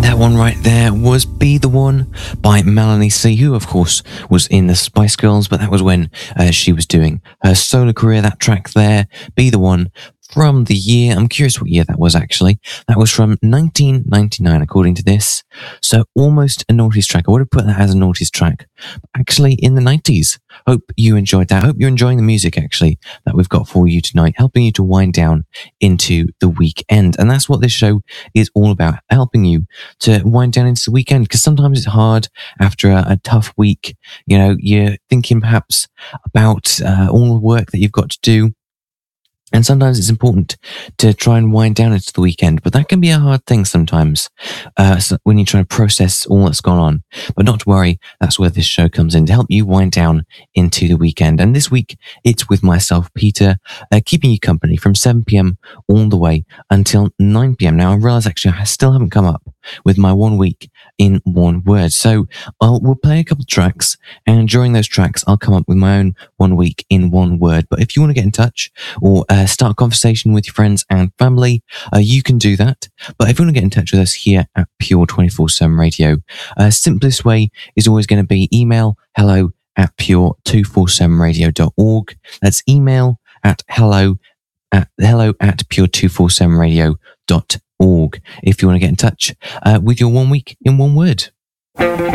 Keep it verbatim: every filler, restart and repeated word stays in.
That one right there was Be The One by Melanie C, who of course was in the Spice Girls, but that was when uh, she was doing her solo career. That track there, Be The One, from the year, I'm curious what year that was actually. That was from nineteen ninety-nine, according to this. So almost a noughties track. I would have put that as a noughties track. Actually, in the nineties. Hope you enjoyed that. Hope you're enjoying the music, actually, that we've got for you tonight, helping you to wind down into the weekend. And that's what this show is all about, helping you to wind down into the weekend, because sometimes it's hard after a, a tough week. You know, you're thinking perhaps about uh, all the work that you've got to do. And sometimes it's important to try and wind down into the weekend, but that can be a hard thing sometimes uh, so when you try to process all that's gone on. But not to worry, that's where this show comes in, to help you wind down into the weekend. And this week, it's with myself, Peter, uh, keeping you company from seven p.m. all the way until nine p.m. Now, I realise actually I still haven't come up with my one week in one word. So I'll, we'll play a couple of tracks, and during those tracks, I'll come up with my own one week in one word. But if you want to get in touch or uh, start a conversation with your friends and family, uh, you can do that. But if you want to get in touch with us here at Pure twenty-four seven Radio, uh, simplest way is always going to be email hello at pure two four seven radio dot org. That's email at hello at hello at pure two four seven radio dot org if you want to get in touch uh, with your one week in one word.